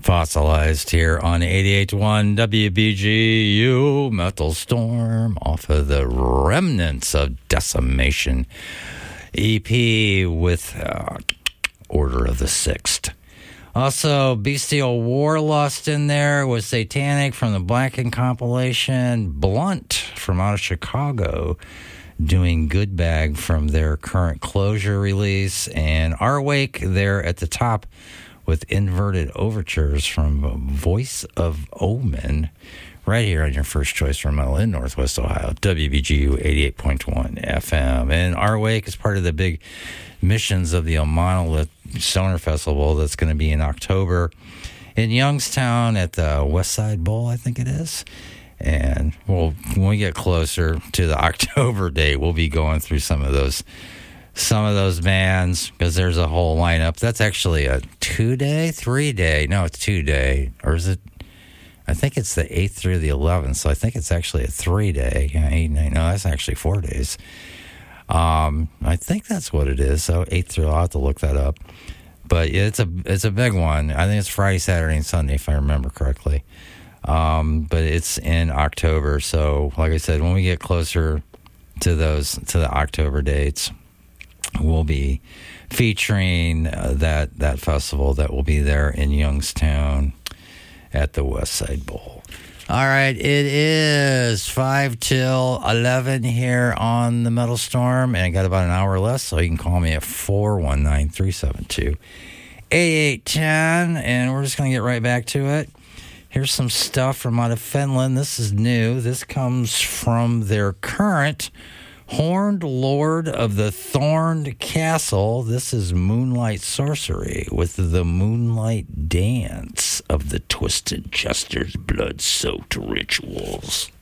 Fossilized here on 88.1 WBGU Metal Storm off of the Remnants of Decimation EP with Order of the Sixth. Also, Bestial Warlust in there with Satanic from the Blackened compilation. Blunt from out of Chicago doing Good Bag from their current Closure release. And Arwake there at the top with Inverted Overtures from Voice of Omen, right here on your first choice from metal in Northwest Ohio, WBGU 88.1 FM. And Arwake is part of the big missions of the Monolith Stoner Festival that's going to be in October in Youngstown at the West Side Bowl, I think it is. And when we get closer to the October date, we'll be going through some of those bands, because there's a whole lineup. That's actually a 2-day, 3-day. No, it's 2-day. Or is it? I think it's the 8th through the 11th. So I think it's actually a 3-day. Yeah, 8, 9, no, that's actually 4 days. I think that's what it is. So 8th through, I'll have to look that up. But it's a big one. I think it's Friday, Saturday, and Sunday, if I remember correctly. But it's in October. So like I said, when we get closer to the October dates, we'll be featuring that festival that will be there in Youngstown at the West Side Bowl. All right, it is 5 till 11 here on the Metal Storm, and I got about an hour left, so you can call me at 419-372-8810, and we're just going to get right back to it. Here's some stuff from out of Finland. This is new. This comes from their current Horned Lord of the Thorned Castle. This is Moonlight Sorcery with the Moonlight Dance of the Twisted Jester's Blood-Soaked Rituals.